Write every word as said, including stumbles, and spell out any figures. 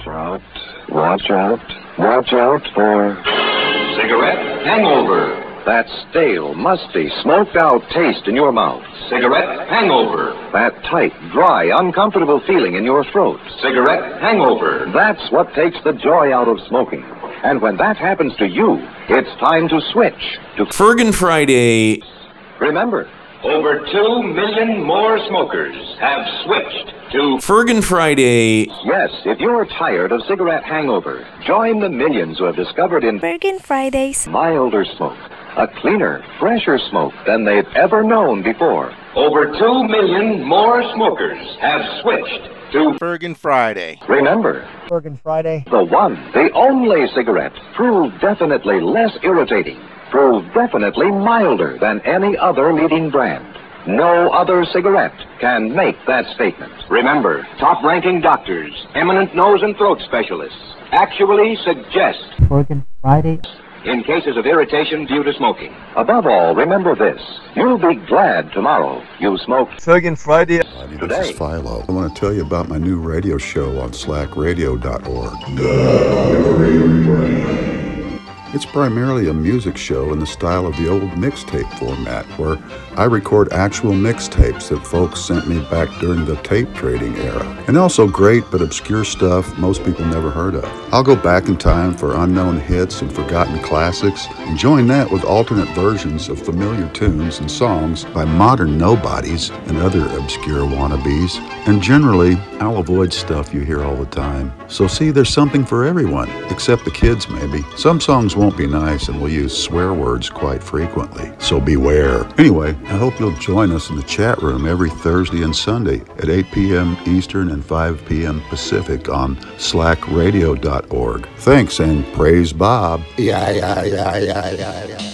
Watch out, watch out, watch out for cigarette hangover. That stale, musty, smoked-out taste in your mouth. Cigarette hangover. That tight, dry, uncomfortable feeling in your throat. Cigarette hangover. That's what takes the joy out of smoking. And when that happens to you, it's time to switch to Fergin Friday. Remember, over two million more smokers have switched to Fergin Friday. Yes, if you're tired of cigarette hangover, join the millions who have discovered in Fergin Fridays milder smoke, a cleaner, fresher smoke than they've ever known before. Over two million more smokers have switched to Fergin Friday. Remember, Fergin Friday. the one, the only cigarette, proved definitely less irritating, proved definitely milder than any other leading brand. No other cigarette can make that statement. Remember, top-ranking doctors, eminent nose and throat specialists actually suggest Fergin Friday. in cases of irritation due to smoking. Above all, remember this. You'll be glad tomorrow you smoked Fergin Friday. This today. is Philo. I want to tell you about my new radio show on slack radio dot org. It's primarily a music show in the style of the old mixtape format, where I record actual mixtapes that folks sent me back during the tape trading era. And also great but obscure stuff most people never heard of. I'll go back in time for unknown hits and forgotten classics, and join that with alternate versions of familiar tunes and songs by modern nobodies and other obscure wannabes. And generally, I'll avoid stuff you hear all the time. So see, there's something for everyone, except the kids maybe. Some songs won't be nice and will use swear words quite frequently, so beware. Anyway, I hope you'll join us in the chat room every Thursday and Sunday at eight p.m. Eastern and five p.m. Pacific on slack radio dot org. Thanks, and praise Bob. Yeah, yeah, yeah, yeah, yeah, yeah.